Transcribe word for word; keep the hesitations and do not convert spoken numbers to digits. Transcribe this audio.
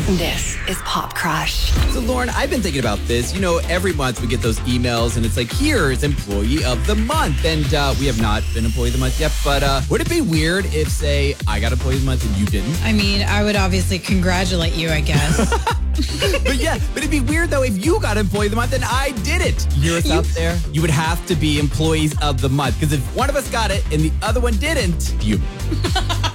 This is Pop Crush. So, Lauren, I've been thinking about this. You know, every month we get those emails and it's like, here's Employee of the Month. And uh, we have not been Employee of the Month yet. But uh, would it be weird if, say, I got Employee of the Month and you didn't? I mean, I would obviously congratulate you, I guess. But yeah, but it'd be weird, though, if you got Employee of the Month and I didn't. You hear us out there? You would have to be Employees of the Month. Because if one of us got it and the other one didn't, you.